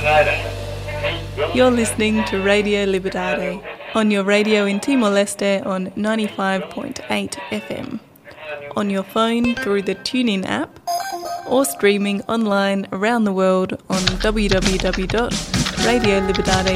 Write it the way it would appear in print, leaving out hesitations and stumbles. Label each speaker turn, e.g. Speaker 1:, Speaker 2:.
Speaker 1: You're listening to Radio Libertad on your radio in Timor-Leste on 95.8 FM, on your phone through the TuneIn app, or streaming online around the world on www.radiolibertad.org.